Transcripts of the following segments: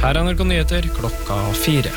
Her er NRK Nyheter klokka 4.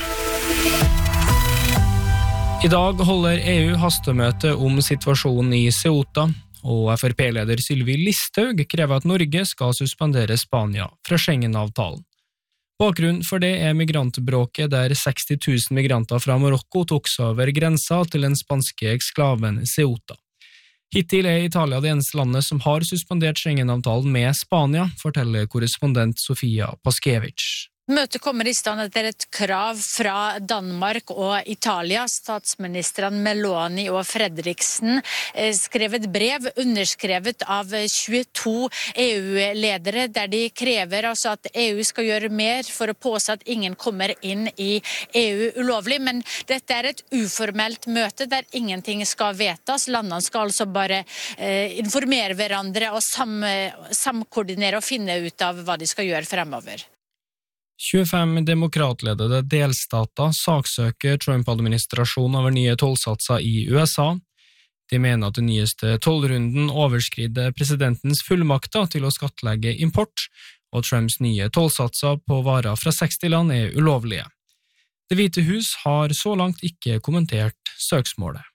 I dag holder EU hastemøte om situasjonen i Ceuta, og FrP-leder Sylvi Listhaug krever at Norge skal suspendere Spania fra Schengen-avtalen. Bakgrunnen for det er migrantbråket der 60 000 migranter fra Marokko tok seg over grensa til den spanske eksklaven Ceuta. Hittil er Italia det eneste landet som har suspendert Schengen-avtalen med Spania, forteller korrespondent Sofia Paskevich. Møtet kommer i stand etter et krav fra Danmark og Italia. Statsministrene Meloni og Fredriksen skrev et brev underskrevet av 22 EU-ledere, der de krever altså at EU skal gjøre mer for å påse at ingen kommer inn i EU ulovlig. Men dette er et uformelt møte der ingenting skal vedtas. Landene skal altså bare informere hverandre og samkoordinere og finne ut av hva de skal gjøre fremover. 25 demokratledede delstater saksøker Trump-administrasjonen over nye tollsatser i USA. De mener at den nyeste tollrunden overskrider presidentens fullmakter til å skattlegge import, og Trumps nye tollsatser på varer fra 60 land er ulovlige. Det Hvite hus har så langt ikke kommentert søksmålet.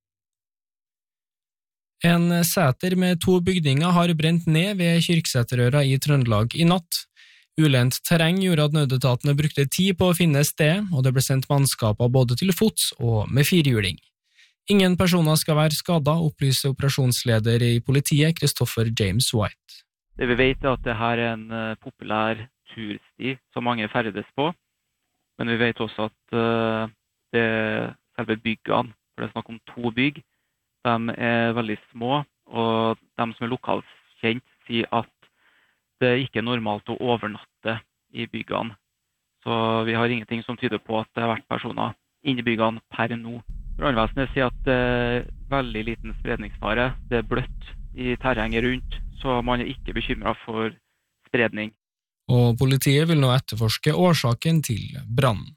En seter med 2 bygninger har brent ned ved Kyrksæterøra i Trøndelag i natt. Ulendt terreng gjorde at nødetatene brukte tid på å finne sted, og det ble sendt mannskaper både til fots og med firhjuling. Ingen personer skal være skadet, opplyser operasjonsleder i politiet, Christopher James White. Det vi vet er at dette er en populær tursti som mange ferdes på, men vi vet også at det selve byggene, for det er snakk om 2 bygg, de er veldig små, og de som er lokalkjent sier at det er ikke normalt å overnatte i byggene, så vi har ingenting som tyder på at det har vært personer inne i byggene per nå. Brannvesenet sier at det er veldig liten spredningsfare, det er bløtt i terrenget rundt, så man er ikke bekymret for spredning. Og politiet vil nå etterforske årsaken til brannen.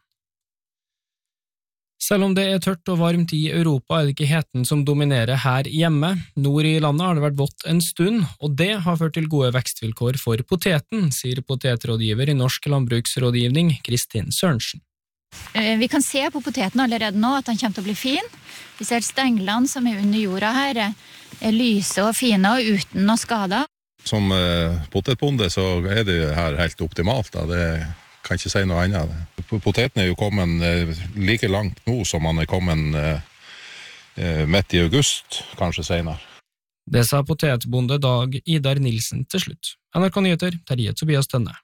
Selv om det er tørt og varmt i Europa, er det ikke heten som dominerer her hjemme. Nord i landet har det vært vått en stund, og det har ført til gode vekstvilkår for poteten, sier potetrådgiver i Norsk landbruksrådgivning, Kristin Sørensen. Vi kan se på poteten allerede nå at den kommer til å bli fin. Vi ser stenglene som er under jorda her, er lyse og fine og uten noe skader. Som potetbonde så er det her helt optimalt, da. Det kan ikke si noe annet. Poteten er jo kommet like langt nå som han er kommet midt i august, kanskje senere. Det sa potetbonde Dag Idar Nilsen til slutt. NRK Nyheter, Terje Tobias Tønne.